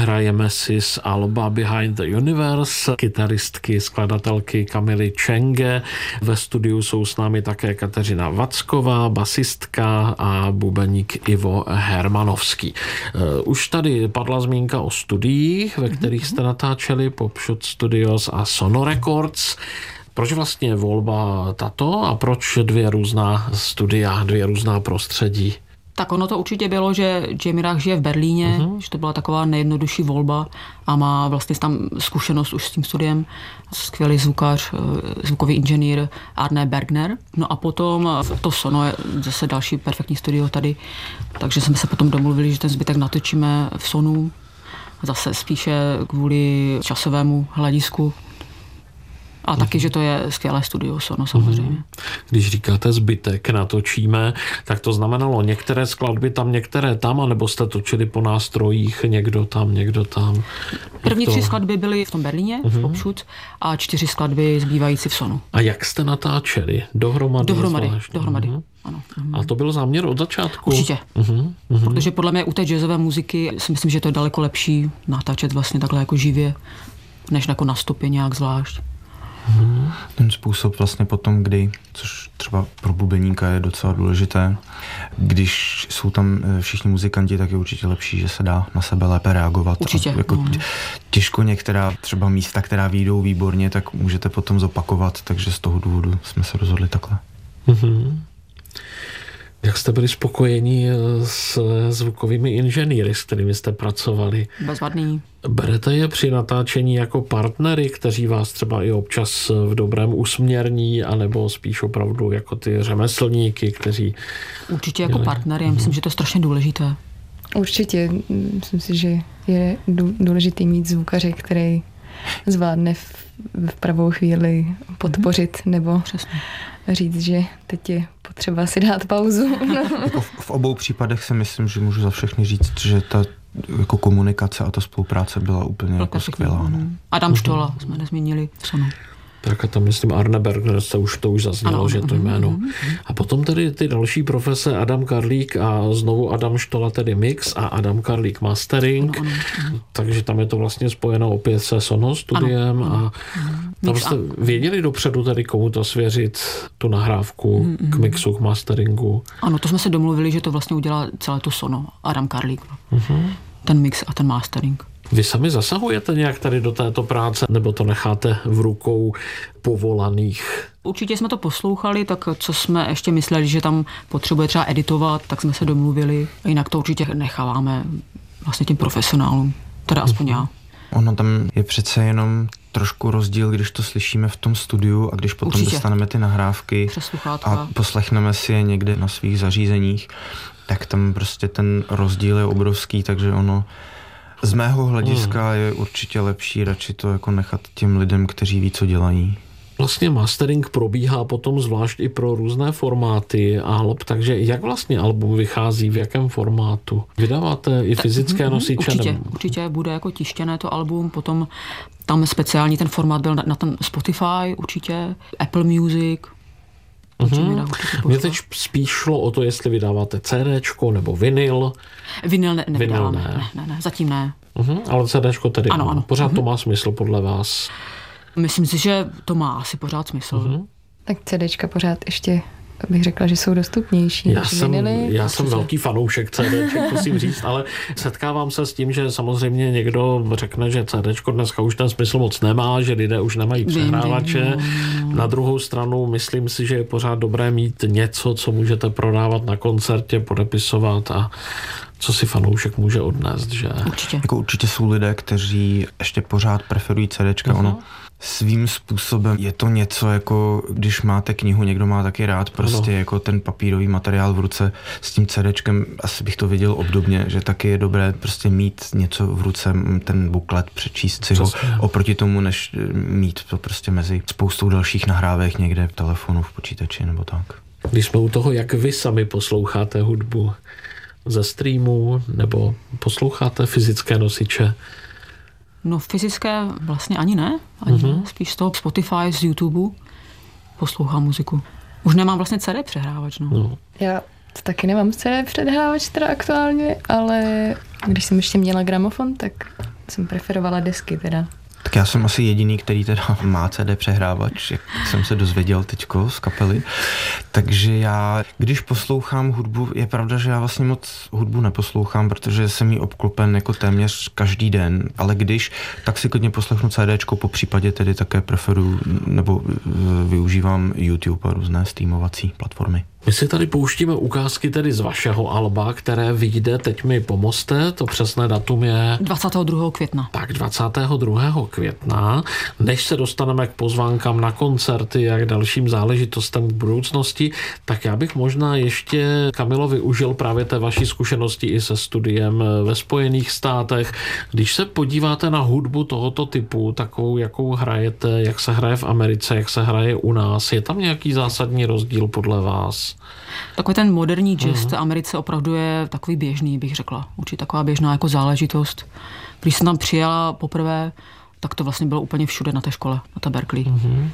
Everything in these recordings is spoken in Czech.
Hrajeme si z alba Behind the Universe kytaristky, skladatelky Kamily Čenge. Ve studiu jsou s námi také Kateřina Vacková, basistka a bubeník Ivo Hermanovský. Už tady padla zmínka o studiích, ve kterých jste natáčeli, Popshot Studios a Sono Records. Proč vlastně volba tato a proč dvě různá studia, dvě různá prostředí? Tak ono to určitě bylo, že Jamie Rach žije v Berlíně, že to byla taková nejjednodušší volba a má vlastně tam zkušenost už s tím studiem. Skvělý zvukař, zvukový inženýr Arne Bergner. No a potom to Sono je zase další perfektní studio tady, takže jsme se potom domluvili, že ten zbytek natočíme v Sonu. Zase spíše kvůli časovému hledisku. A taky, že to je skvělé studio Sono samozřejmě. Když říkáte zbytek natočíme, tak to znamenalo některé skladby tam, některé tam, anebo jste točili po nástrojích někdo tam, někdo tam? První 3 skladby byly v tom Berlíně, v Popshot, a 4 skladby zbývající v Sonu. A jak jste natáčeli? Dohromady. Ano. A to byl záměr od začátku? Určitě. Protože podle mě u té jazzové muziky si myslím, že to je daleko lepší natáčet vlastně takhle jako živě, než jako na stopě nějak zvlášť. Ten způsob vlastně potom, kdy, což třeba pro bubeníka je docela důležité, když jsou tam všichni muzikanti, tak je určitě lepší, že se dá na sebe lépe reagovat. Určitě. Jako těžko některá třeba místa, která vyjdou výborně, tak můžete potom zopakovat, takže z toho důvodu jsme se rozhodli takhle. Jak jste byli spokojeni s zvukovými inženýry, s kterými jste pracovali? Bezvadný. Berete je při natáčení jako partnery, kteří vás třeba i občas v dobrém usměrní, anebo spíš opravdu jako ty řemeslníky, kteří... Určitě jako partnery, myslím, že to je strašně důležité. Určitě. Myslím si, že je důležitý mít zvukaře, který zvládne v pravou chvíli podpořit nebo říct, že teď je potřeba si dát pauzu. Jako v obou případech si myslím, že můžu za všechny říct, že ta jako komunikace a ta spolupráce byla úplně jako skvělá. Adam Štola jsme nezmínili v Sonu. Tak a tam myslím Arne Bergner, to už zaznělo, ano, že to jméno. A potom tedy ty další profese Adam Karlík a znovu Adam Štola, tedy mix, a Adam Karlík mastering. Takže tam je to vlastně spojeno opět se Sono studiem. A tam jste věděli dopředu tedy komu to svěřit, tu nahrávku k mixu, k masteringu. Ano, to jsme se domluvili, že to vlastně udělá celé to Sono, Adam Karlík. Ten mix a ten mastering. Vy sami zasahujete nějak tady do této práce, nebo to necháte v rukou povolaných? Určitě jsme to poslouchali, tak co jsme ještě mysleli, že tam potřebuje třeba editovat, tak jsme se domluvili. Jinak to určitě necháváme vlastně těm profesionálům, teda aspoň já. Ono tam je přece jenom trošku rozdíl, když to slyšíme v tom studiu a když potom dostaneme ty nahrávky a poslechneme si je někde na svých zařízeních, tak tam prostě ten rozdíl je obrovský, takže ono z mého hlediska je určitě lepší radši to jako nechat těm lidem, kteří ví, co dělají. Vlastně mastering probíhá potom zvlášť i pro různé formáty alb, takže jak vlastně album vychází, v jakém formátu? Vydáváte i fyzické nosiče? Určitě bude jako tištěné to album, potom tam speciální ten formát byl na ten Spotify určitě, Apple Music. Mně teď spíš šlo o to, jestli vydáváte CDčko nebo vinyl. Vinyl nevydáváme, ne, zatím ne. Ale CDčko tedy ano. Pořád to má smysl podle vás? Myslím si, že to má asi pořád smysl. Tak CDčka pořád ještě bych řekla, že jsou dostupnější než vinily. Já jsem velký fanoušek CDček, musím říct, ale setkávám se s tím, že samozřejmě někdo řekne, že CDčko dneska už ten smysl moc nemá, že lidé už nemají přehrávače. Na druhou stranu myslím si, že je pořád dobré mít něco, co můžete prodávat na koncertě, podepisovat a co si fanoušek může odnést, že? Určitě jsou lidé, kteří ještě pořád preferují CDčka. Ono svým způsobem je to něco jako, když máte knihu, někdo má taky rád prostě jako ten papírový materiál v ruce s tím CDčkem, asi bych to viděl obdobně, že taky je dobré prostě mít něco v ruce, ten buklet, přečíst si ho oproti tomu, než mít to prostě mezi spoustou dalších nahrávek někde v telefonu, v počítači nebo tak. Když jsme u toho, jak vy sami posloucháte hudbu, ze streamu nebo posloucháte fyzické nosiče? No fyzické vlastně ani ne. Spíš z toho Spotify, z YouTube poslouchám muziku. Už nemám vlastně CD přehrávač. Já taky nemám CD přehrávač teda aktuálně, ale když jsem ještě měla gramofon, tak jsem preferovala desky teda. Tak já jsem asi jediný, který teda má CD přehrávač, jak jsem se dozvěděl teďko z kapely. Takže já, když poslouchám hudbu, je pravda, že já vlastně moc hudbu neposlouchám, protože jsem jí obklopen jako téměř každý den, ale když, tak si klidně poslechnu CDčko, po případě tedy také preferuju nebo využívám YouTube a různé streamovací platformy. My si tady pouštíme ukázky tedy z vašeho alba, které vyjde, teď mi pomozte, to přesné datum je... 22. května. Tak 22. května, než se dostaneme k pozvánkám na koncerty a k dalším záležitostem v budoucnosti, tak já bych možná ještě, Kamilo, využil právě té vaší zkušenosti i se studiem ve Spojených státech. Když se podíváte na hudbu tohoto typu, takovou, jakou hrajete, jak se hraje v Americe, jak se hraje u nás, je tam nějaký zásadní rozdíl podle vás? Takový ten moderní jazz v Americe opravdu je takový běžný, bych řekla. Určitě taková běžná jako záležitost. Když jsem tam přijela poprvé, tak to vlastně bylo úplně všude na té škole, na té Berkeley.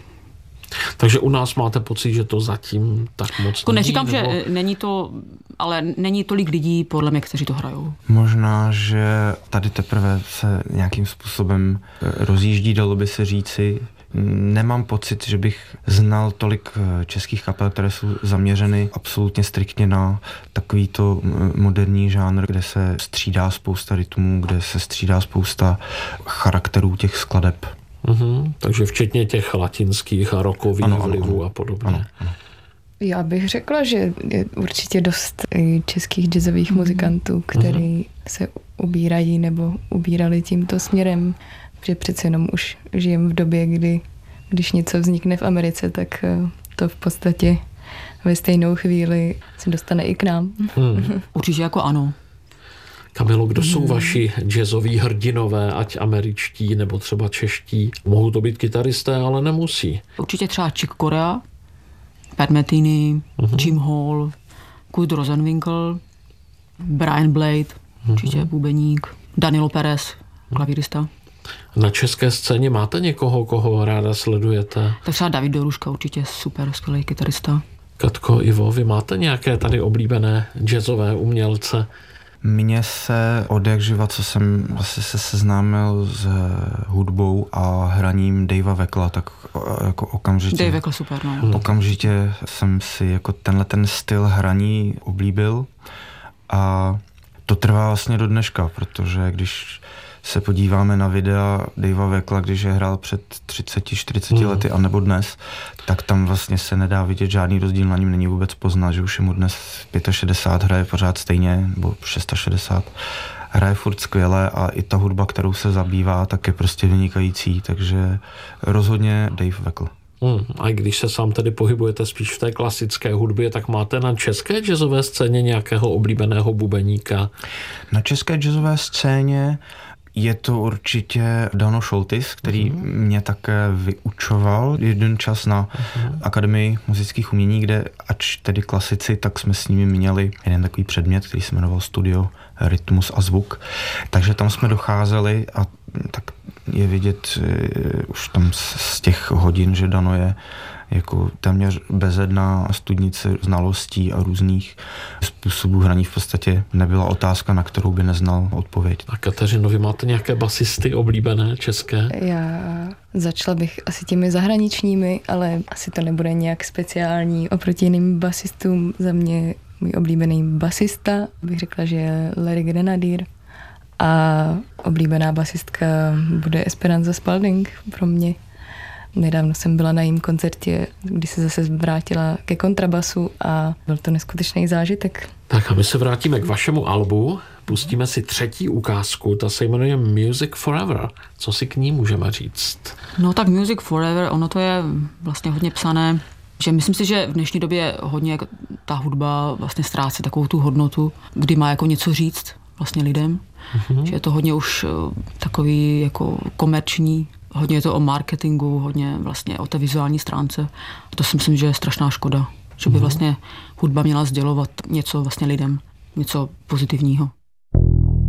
Takže u nás máte pocit, že to zatím tak moc není? Neříkám, že není to, ale není tolik lidí, podle mě, kteří to hrajou. Možná, že tady teprve se nějakým způsobem rozjíždí, dalo by se říci. Nemám pocit, že bych znal tolik českých kapel, které jsou zaměřeny absolutně striktně na takovýto moderní žánr, kde se střídá spousta rytmů, kde se střídá spousta charakterů těch skladeb. Takže včetně těch latinských a rockových vlivů a podobně. Ano. Já bych řekla, že je určitě dost českých jazzových muzikantů, kteří se ubírají nebo ubírali tímto směrem, že přece jenom už žijeme v době, když něco vznikne v Americe, tak to v podstatě ve stejnou chvíli se dostane i k nám. Určitě jako ano. Kamilo, kdo jsou vaši jazzoví hrdinové, ať američtí nebo třeba čeští? Mohou to být kytaristé, ale nemusí. Určitě třeba Chick Corea, Pat Metheny, Jim Hall, Kurt Rosenwinkel, Brian Blade, určitě bubeník, Danilo Perez, klavírista. Na české scéně máte někoho, koho ráda sledujete? Tak třeba David Doruška, určitě super, skvělý kytarista. Katko, Ivo, vy máte nějaké tady oblíbené jazzové umělce? Mně se odjakživa, co jsem vlastně se seznámil s hudbou a hraním Davea Weckla, tak jako okamžitě... Dave Weckl super, no. Okamžitě jsem si jako ten styl hraní oblíbil a to trvá vlastně do dneška, protože když se podíváme na videa Davea Weckla, když je hrál před 30-40 lety a nebo dnes, tak tam vlastně se nedá vidět žádný rozdíl, na něm není vůbec poznat, že už je mu dnes 65, hraje pořád stejně, nebo 660, hraje furt skvěle a i ta hudba, kterou se zabývá, tak je prostě vynikající, takže rozhodně Dave Weckl. A když se sám tedy pohybujete spíš v té klasické hudbě, tak máte na české jazzové scéně nějakého oblíbeného bubeníka? Na české jazzové scéně je to určitě Dano Šoltis, který mě také vyučoval jeden čas na Akademii muzických umění, kde ač tedy klasici, tak jsme s nimi měli jeden takový předmět, který se jmenoval Studio Rytmus a zvuk. Takže tam jsme docházeli a tak je vidět už tam z těch hodin, že Dano je jako téměř bezedná studnice znalostí a různých způsobů hraní. V podstatě nebyla otázka, na kterou by neznal odpověď. A Kateřino, vy máte nějaké basisty oblíbené české? Já začala bych asi těmi zahraničními, ale asi to nebude nějak speciální. Oproti jiným basistům za mě můj oblíbený basista, bych řekla, že je Larry Grenadier. A oblíbená basistka bude Esperanza Spalding pro mě. Nedávno jsem byla na jejím koncertě, kdy se zase vrátila ke kontrabasu a byl to neskutečný zážitek. Tak a my se vrátíme k vašemu albu, pustíme si třetí ukázku, ta se jmenuje Music Forever. Co si k ní můžeme říct? No tak Music Forever, ono to je vlastně hodně psané, že myslím si, že v dnešní době hodně ta hudba vlastně ztrácí takovou tu hodnotu, kdy má jako něco říct vlastně lidem, že je to hodně už takový jako komerční. Hodně je to o marketingu, hodně vlastně o té vizuální stránce. To si myslím, že je strašná škoda, že by vlastně hudba měla sdělovat něco vlastně lidem, něco pozitivního.